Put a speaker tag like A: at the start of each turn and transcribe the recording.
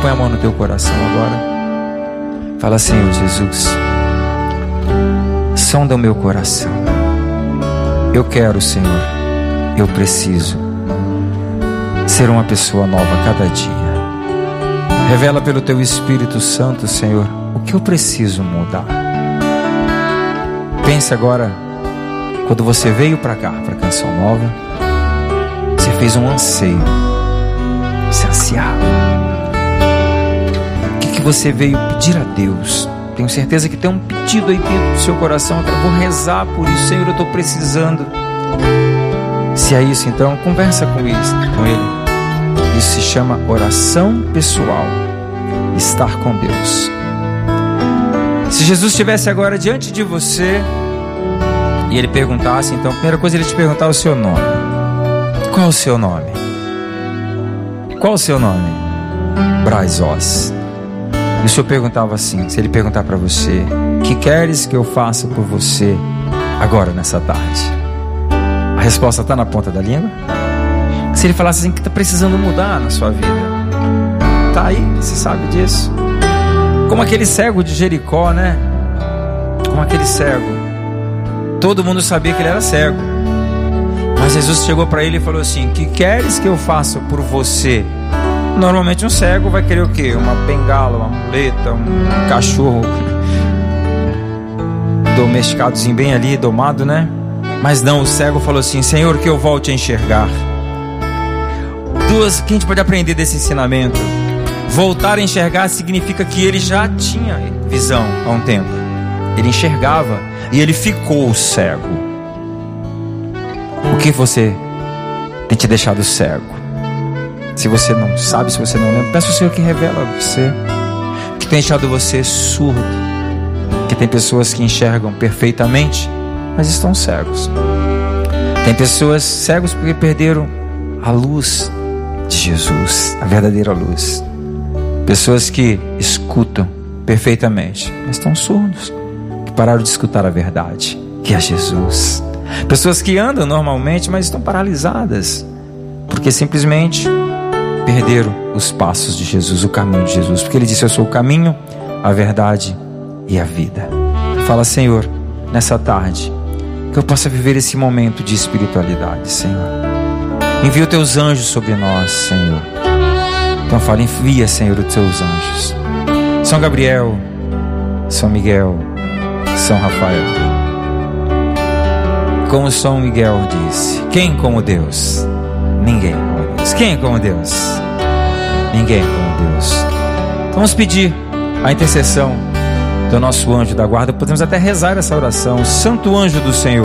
A: põe a mão no teu coração agora. Fala: Senhor Jesus, sonda o meu coração. Eu quero, Senhor, eu preciso ser uma pessoa nova a cada dia. Revela pelo teu Espírito Santo, Senhor, o que eu preciso mudar. Pense agora, quando você veio para cá, para a Canção Nova, você fez um anseio, você ansiava. O que você veio pedir a Deus? Tenho certeza que tem um pedido aí dentro do seu coração. Eu vou rezar por isso. Senhor, eu estou precisando. Se é isso, então conversa com Ele. Isso se chama oração pessoal, estar com Deus. Se Jesus estivesse agora diante de você e Ele perguntasse, então a primeira coisa Ele te perguntar o seu nome. Qual o seu nome? Qual o seu nome? Braz Oz. E o Senhor perguntava assim, se Ele perguntar para você: o que queres que eu faça por você agora nessa tarde? A resposta está na ponta da língua? Se Ele falasse assim, que está precisando mudar na sua vida, está aí, você sabe disso. Como aquele cego de Jericó, né? Como aquele cego. Todo mundo sabia que ele era cego, mas Jesus chegou para ele e falou assim: que queres que eu faça por você? Normalmente um cego vai querer o quê? Uma bengala, uma muleta, um cachorro domesticadozinho bem ali, domado, né? Mas não, o cego falou assim: Senhor, que eu volte a enxergar. Duas que a gente pode aprender desse ensinamento: voltar a enxergar significa que ele já tinha visão há um tempo. Ele enxergava e ele ficou cego. O que você tem te deixado cego? Se você não sabe, se você não lembra, peça ao Senhor que revela a você. Que tem deixado você surdo. Que tem pessoas que enxergam perfeitamente, mas estão cegos. Tem pessoas cegos porque perderam a luz de Jesus, a verdadeira luz. Pessoas que escutam perfeitamente, mas estão surdos, que pararam de escutar a verdade, que é Jesus. Pessoas que andam normalmente, mas estão paralisadas, porque simplesmente perderam os passos de Jesus, o caminho de Jesus. Porque Ele disse: eu sou o caminho, a verdade e a vida. Fala: Senhor, nessa tarde, que eu possa viver esse momento de espiritualidade, Senhor. Envia os teus anjos sobre nós, Senhor. Então fala: envia, Senhor, os teus anjos. São Gabriel, São Miguel, São Rafael. Como São Miguel disse: quem como Deus? Ninguém como Deus. Quem como Deus? Ninguém como Deus. Então vamos pedir a intercessão do nosso anjo da guarda. Podemos até rezar essa oração: Santo anjo do Senhor,